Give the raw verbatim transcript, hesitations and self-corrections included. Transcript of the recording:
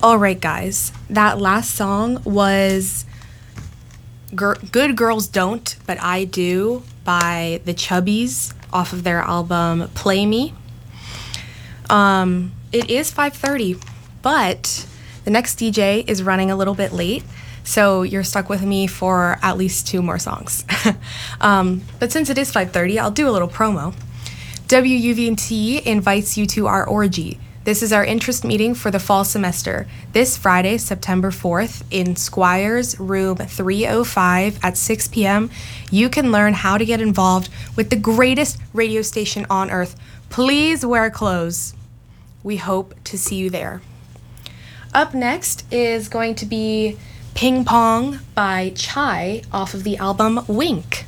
All right, guys. That last song was Gir- Good Girls Don't, But I Do by the Chubbies off of their album Play Me. Um, it is five thirty, but the next D J is running a little bit late, so you're stuck with me for at least two more songs. um, but since it is five thirty, I'll do a little promo. W U V T invites you to our orgy. This is our interest meeting for the fall semester. This Friday, September fourth, in Squires, room three oh five at six p.m., you can learn how to get involved with the greatest radio station on earth. Please wear clothes. We hope to see you there. Up next is going to be Ping Pong by Chai off of the album Wink.